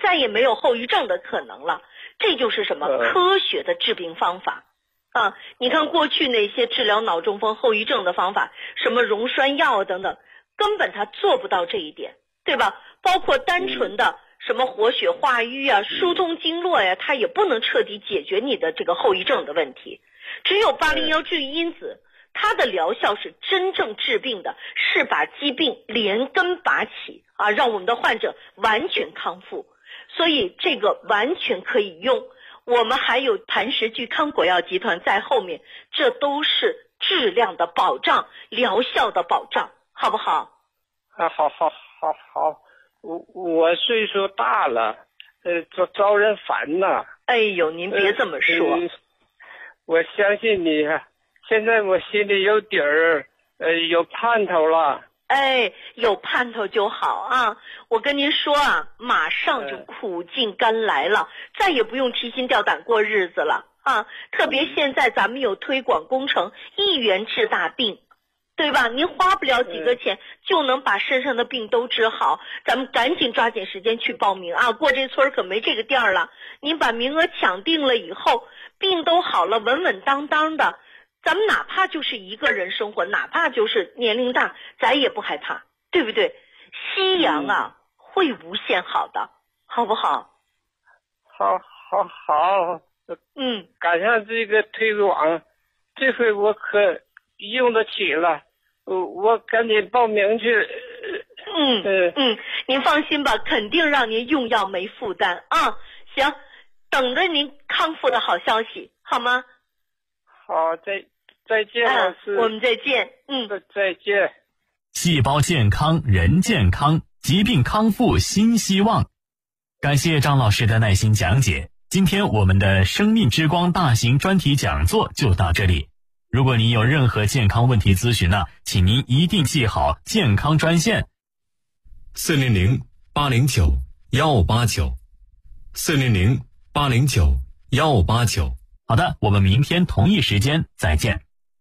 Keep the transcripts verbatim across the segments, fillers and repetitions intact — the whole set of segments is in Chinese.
再也没有后遗症的可能了。这就是什么科学的治病方法啊！你看过去那些治疗脑中风后遗症的方法，什么溶栓药等等，根本它做不到这一点，对吧？包括单纯的什么活血化瘀啊、疏通经络呀，它也不能彻底解决你的这个后遗症的问题。只有八零幺治愈因子，它的疗效是真正治病的，是把疾病连根拔起啊，让我们的患者完全康复。所以这个完全可以用。我们还有磐石聚康国药集团在后面，这都是质量的保障、疗效的保障，好不好？ 啊，好好好好，我我岁数大了，呃，招招人烦呐。 哎呦，您别这么说。 呃呃、我相信你，现在我心里有底儿，呃，有盼头了。 哎，有盼头就好啊！我跟您说啊，马上就苦尽甘来了，再也不用提心吊胆过日子了啊！特别现在咱们有推广工程，一元治大病，对吧？您花不了几个钱就能把身上的病都治好，咱们赶紧抓紧时间去报名啊！过这村可没这个店了，您把名额抢定了以后，病都好了，稳稳当当的。咱们哪怕就是一个人生活，哪怕就是年龄大，咱也不害怕，对不对？夕阳啊，嗯、会无限好的，好不好？ 好，好，好。 嗯， 赶上这个推广，这回我可用得起了，我我赶紧报名去。 嗯嗯嗯，您放心吧，肯定让您用药没负担啊。行，等着您康复的好消息，好吗？ 好，再。再见，老师、 啊。我们再见。嗯， 再见。 细胞健康，人健康，疾病康复新希望。感谢张老师的耐心讲解。今天我们的生命之光大型专题讲座就到这里。如果您有任何健康问题咨询呢，请您一定记好健康专线： 四零零八零九幺八九，四零零八零九幺八九。 好的，我们明天同一时间再见。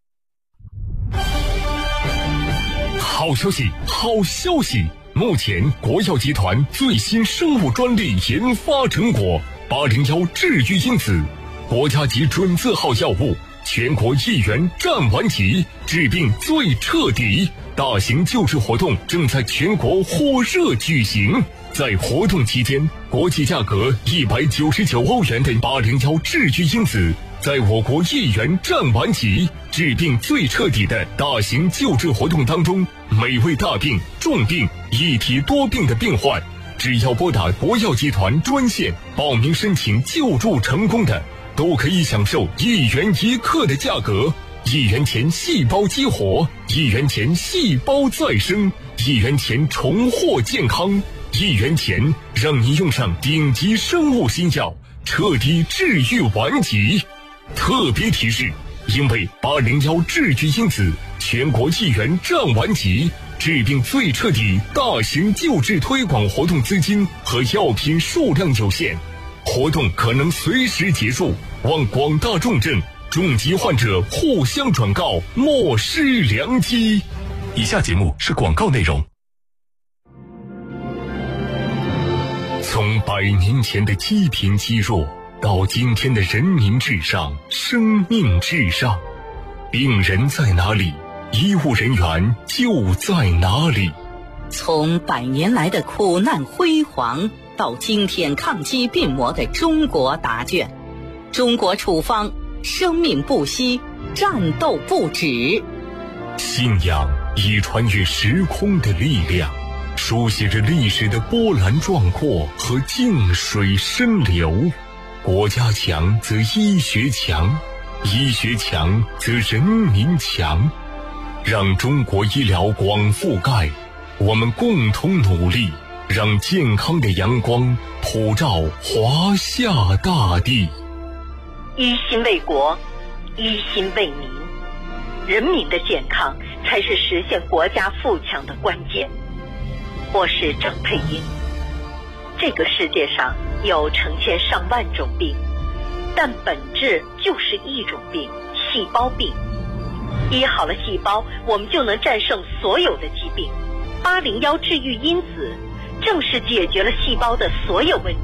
好消息，好消息！目前国药集团最新生物专利研发成果八零幺治愈因子，国家级准字号药物，全国一元占完级，治病最彻底。大型救治活动正在全国火热举行。在活动期间，国际价格一百九十九欧元的八零幺治愈因子，在我国一元占完级，治病最彻底的大型救治活动当中，每位大病、重病、一体多病的病患，只要拨打国药集团专线报名申请救助成功的，都可以享受一元一克的价格。一元钱细胞激活，一元钱细胞再生，一元钱重获健康，一元钱让你用上顶级生物新药，彻底治愈顽疾。特别提示，因为八零幺治愈因子全国一元占完级，治病最彻底大型救治推广活动资金和药品数量有限，活动可能随时结束，望广大重症重疾患者互相转告，莫失良机。以下节目是广告内容。从百年前的积贫积弱，到今天的人民至上、生命至上，病人在哪里，医务人员就在哪里。 从百年来的苦难辉煌，到今天抗击病魔的中国答卷，中国处方，生命不息，战斗不止。 信仰已穿越时空的力量，书写着历史的波澜壮阔和静水深流。国家强则医学强，医学强则人民强。让中国医疗广覆盖，我们共同努力，让健康的阳光普照华夏大地。 一心为国，一心为民，人民的健康才是实现国家富强的关键。我是郑佩英。这个世界上有成千上万种病，但本质就是一种病，细胞病。医好了细胞，我们就能战胜所有的疾病。八零幺治愈因子正是解决了细胞的所有问题。